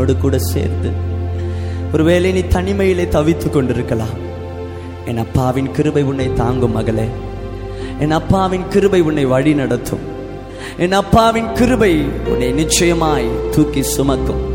என்னோடு கூட சேர்ந்து. ஒருவேளை நீ தனிமையிலே தவித்து கொண்டிருக்கலாம். என் அப்பாவின் கிருபை உன்னை தாங்கும் மகளே. என் அப்பாவின் கிருபை உன்னை வழி நடத்தும். என் அப்பாவின் கிருபை உன்னை நிச்சயமாய் தூக்கி சுமக்கும்.